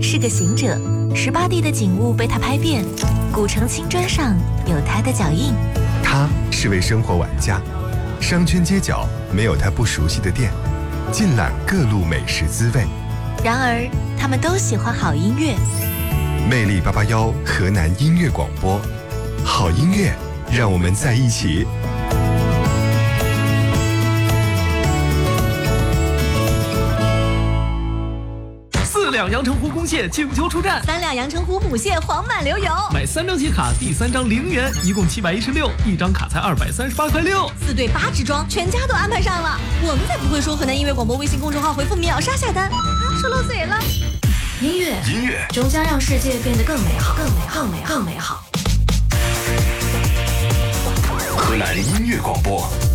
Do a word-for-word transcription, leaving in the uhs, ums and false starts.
是个行者，十八地的景物被他拍遍，古城青砖上有他的脚印。 他是位生活玩家，商圈街角没有他不熟悉的店，尽览各路美食滋味。 然而，他们都喜欢好音乐。 魅力八八幺河南音乐广播，好音乐，让我们在一起。 四两阳澄湖公蟹请求出战， 三两阳澄湖母蟹黄满流油。 买三张季卡，第三张零元，一共七百一十六，一张卡才二百三十八块六。 四对八支装，全家都安排上了。我们才不会说河南音乐广播微信公众号回复秒杀下单啊，说漏嘴了。 音乐， 音乐终将让世界变得更美好，更美好，更美好，更美好。 河南音乐广播。